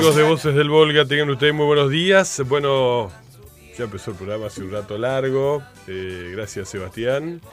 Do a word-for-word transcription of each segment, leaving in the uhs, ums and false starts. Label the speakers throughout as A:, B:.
A: Amigos de Voces del Volga, tengan ustedes muy buenos días. Bueno, ya empezó el programa hace un rato largo. Eh, gracias, Sebastián.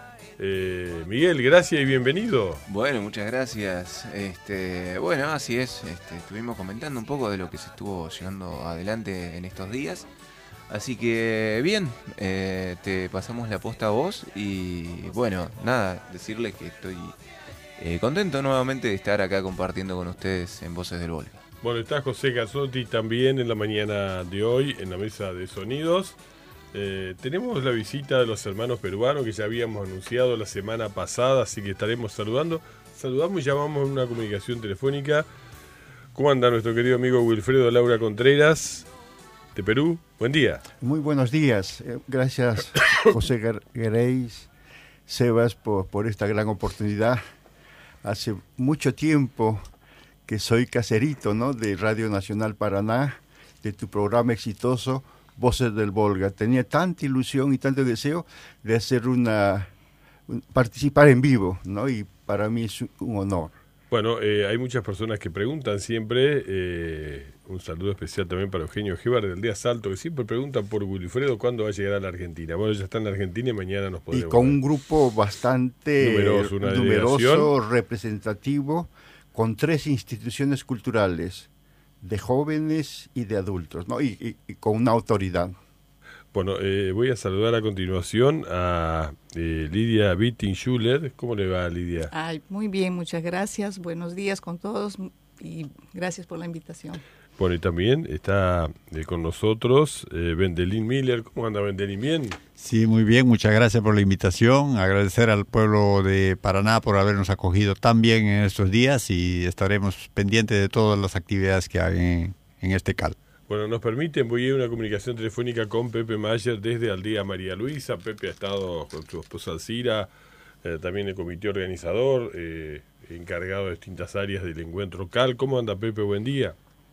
A: Eh, Miguel, gracias y bienvenido.
B: Bueno, muchas gracias. Este, bueno, así es. Este, estuvimos comentando un poco de lo que se estuvo llevando adelante en estos días. Así que bien, eh, te pasamos la posta a vos y bueno, nada, decirles que estoy eh, contento nuevamente de estar acá compartiendo con ustedes en Voces del Volga.
A: Bueno, está José Gazzotti también en la mañana de hoy en la mesa de sonidos. Eh, tenemos la visita de los hermanos peruanos que ya habíamos anunciado la semana pasada, así que estaremos saludando. Saludamos y llamamos en una comunicación telefónica. ¿Cómo anda nuestro querido amigo Wilfredo Laura Contreras de Perú? Buen día.
C: Muy buenos días. Eh, gracias, José Gereis, Sebas, por, por esta gran oportunidad. Hace mucho tiempo que soy caserito, ¿no?, de Radio Nacional Paraná, de tu programa exitoso Voces del Volga. Tenía tanta ilusión y tanto deseo de hacer una, un, participar en vivo, ¿no? Y para mí es un honor.
A: Bueno, eh, hay muchas personas que preguntan siempre, eh, un saludo especial también para Eugenio Gebar del Día Salto, que siempre preguntan por Wilfredo cuándo va a llegar a la Argentina. Bueno, ya está en la Argentina y mañana nos podremos
C: Y con
A: ver.
C: un grupo bastante
A: numeroso, una
C: numeroso, representativo, con tres instituciones culturales, de jóvenes y de adultos, ¿no? Y, y, y con una autoridad.
A: Bueno, eh, voy a saludar a continuación a eh, Lidia Bittin-Schuller. ¿Cómo le va, Lidia?
D: Ay, muy bien, muchas gracias. Buenos días con todos y gracias por la invitación.
A: Bueno, y también está eh, con nosotros eh, Bendelín Miller. ¿Cómo anda, Bendelín? ¿Bien?
E: Sí, muy bien. Muchas gracias por la invitación. Agradecer al pueblo de Paraná por habernos acogido tan bien en estos días y estaremos pendientes de todas las actividades que hay en, en este cal.
A: Bueno, nos permiten, voy a ir a una comunicación telefónica con Pepe Mayer desde Aldea María Luisa. Pepe ha estado con su esposa Alcira, eh, también el comité organizador, eh, encargado de distintas áreas del encuentro cal. ¿Cómo anda, Pepe? Buen día.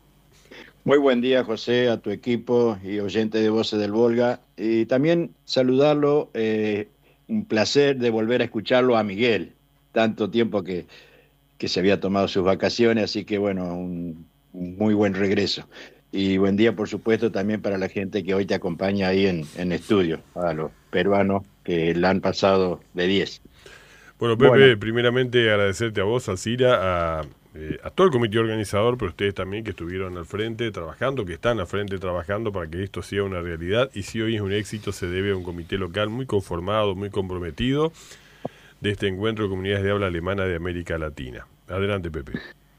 F: Muy buen día, José, a tu equipo y oyente de Voces del Volga. Y también saludarlo, eh, un placer de volver a escucharlo a Miguel. Tanto tiempo que, que se había tomado sus vacaciones, así que bueno, un, un muy buen regreso. Y buen día, por supuesto, también para la gente que hoy te acompaña ahí en, en estudio, a los peruanos que la han pasado de diez.
A: Bueno, Pepe,
F: Bueno.
A: primeramente agradecerte a vos, Alcira, a... Eh, a todo el comité organizador, pero ustedes también que estuvieron al frente trabajando, que están al frente trabajando para que esto sea una realidad. Y si hoy es un éxito, se debe a un comité local muy conformado, muy comprometido de este encuentro de comunidades de habla alemana de América Latina. Adelante, Pepe.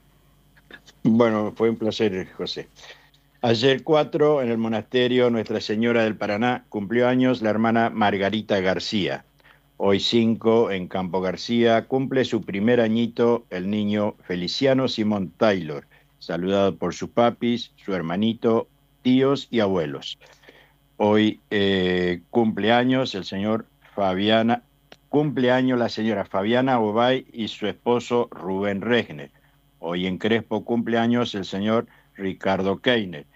F: Bueno, fue un placer, José. Ayer cuatro, en el monasterio Nuestra Señora del Paraná, cumplió años la hermana Margarita García. Hoy cinco, en Campo García, cumple su primer añito el niño Feliciano Simón Taylor, saludado por sus papis, su hermanito, tíos y abuelos. Hoy eh, cumple años el señor Fabiana, cumple años la señora Fabiana Obay y su esposo Rubén Regner. Hoy en Crespo cumple años el señor Ricardo Keiner.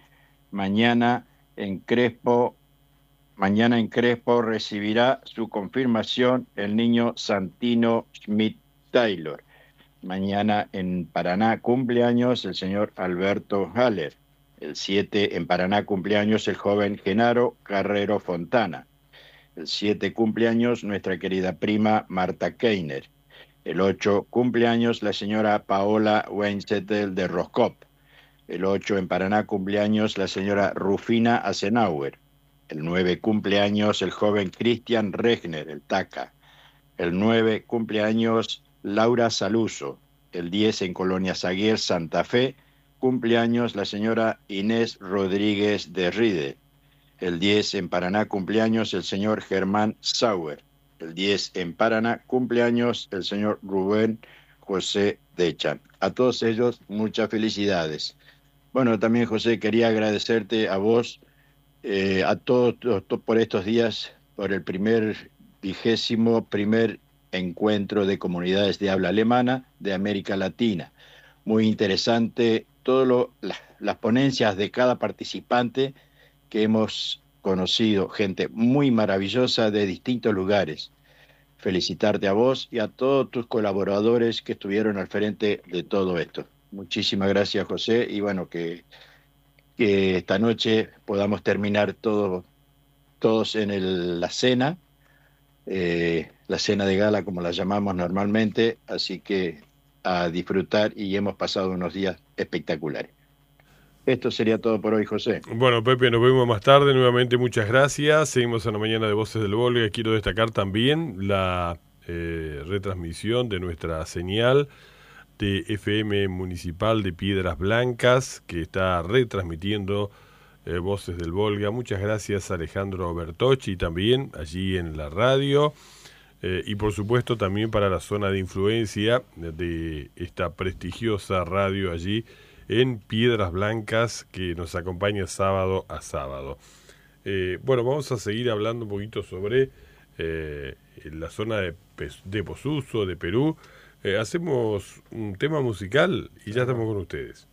F: Mañana en Crespo Mañana en Crespo recibirá su confirmación el niño Santino Schmidt Taylor. Mañana en Paraná cumpleaños el señor Alberto Haller. El siete en Paraná cumpleaños el joven Genaro Carrero Fontana. El siete cumpleaños nuestra querida prima Marta Keiner. El ocho cumpleaños la señora Paola Weinzettel de Roscop. El ocho en Paraná cumpleaños la señora Rufina Asenauer. El nueve cumpleaños el joven Cristian Regner, el Taca. El nueve cumpleaños Laura Saluso. El diez en Colonia Saguier, Santa Fe, cumpleaños la señora Inés Rodríguez de Ride. El diez en Paraná cumpleaños el señor Germán Sauer. El diez en Paraná cumpleaños el señor Rubén José Dechan. A todos ellos muchas felicidades. Bueno, también José, quería agradecerte a vos, Eh, a todos to, to, por estos días, por el primer, vigésimo primer encuentro de comunidades de habla alemana de América Latina. Muy interesante, todas la, las ponencias de cada participante que hemos conocido, gente muy maravillosa de distintos lugares. Felicitarte a vos y a todos tus colaboradores que estuvieron al frente de todo esto. Muchísimas gracias, José, y bueno, que, que esta noche podamos terminar todo, todos en el, la cena, eh, la cena de gala como la llamamos normalmente, así que a disfrutar y hemos pasado unos días espectaculares. Esto sería todo por hoy, José.
A: Bueno, Pepe, nos vemos más tarde. Nuevamente, muchas gracias. Seguimos en la mañana de Voces del Volga. Quiero destacar también la eh, retransmisión de nuestra señal de F M Municipal de Piedras Blancas, que está retransmitiendo eh, Voces del Volga. Muchas gracias, Alejandro Bertocci, también allí en la radio. Eh, y por supuesto también para la zona de influencia de esta prestigiosa radio allí en Piedras Blancas, que nos acompaña sábado a sábado. Eh, bueno, vamos a seguir hablando un poquito sobre eh, la zona de, de Posuso, de Perú. Eh, hacemos un tema musical y ya estamos con ustedes.